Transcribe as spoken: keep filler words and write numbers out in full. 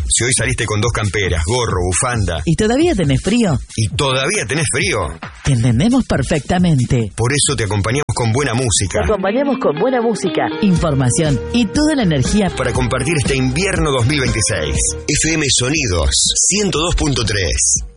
Si hoy saliste con dos camperas, gorro, bufanda... ¿Y todavía tenés frío? ¿Y todavía tenés frío? Te entendemos perfectamente. Por eso te acompañamos con buena música. Te acompañamos con buena música, información y toda la energía para compartir este invierno dos mil veintiséis. F M Sonidos ciento dos punto tres.